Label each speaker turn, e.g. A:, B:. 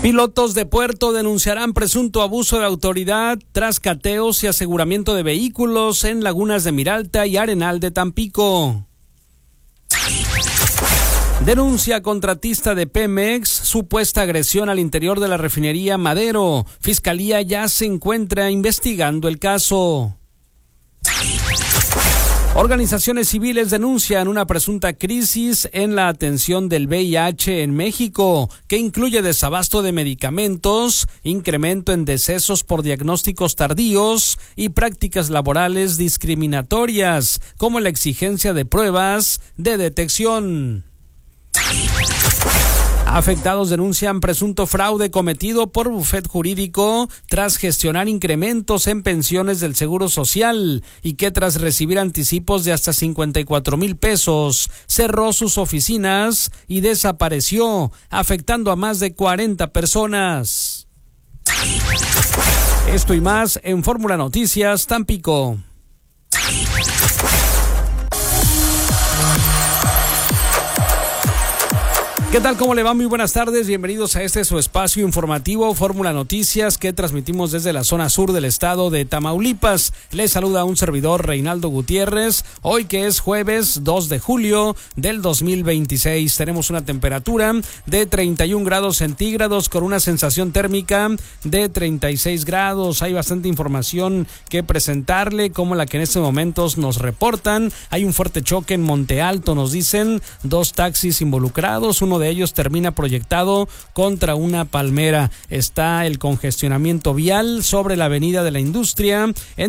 A: Pilotos de puerto denunciarán presunto abuso de autoridad tras cateos y aseguramiento de vehículos en lagunas de Miralta y Arenal de Tampico. Denuncia contratista de Pemex, supuesta agresión al interior de la refinería Madero. Fiscalía ya se encuentra investigando el caso. Organizaciones civiles denuncian una presunta crisis en la atención del VIH en México, que incluye desabasto de medicamentos, incremento en decesos por diagnósticos tardíos y prácticas laborales discriminatorias, como la exigencia de pruebas de detección. Afectados denuncian presunto fraude cometido por bufet jurídico tras gestionar incrementos en pensiones del Seguro Social y que tras recibir anticipos de hasta 54,000 pesos, cerró sus oficinas y desapareció, afectando a más de 40 personas. Esto y más en Fórmula Noticias Tampico. ¿Qué tal? ¿Cómo le va? Muy buenas tardes. Bienvenidos a este su espacio informativo Fórmula Noticias que transmitimos desde la zona sur del estado de Tamaulipas. Les saluda un servidor, Reinaldo Gutiérrez. Hoy que es jueves 2 de julio del 2026. Tenemos una temperatura de 31 grados centígrados con una sensación térmica de 36 grados. Hay bastante información que presentarle, como la que en estos momentos nos reportan. Hay un fuerte choque en Monte Alto, nos dicen, 2 taxis involucrados, uno de ellos termina proyectado contra una palmera. Está el congestionamiento vial sobre la avenida de la Industria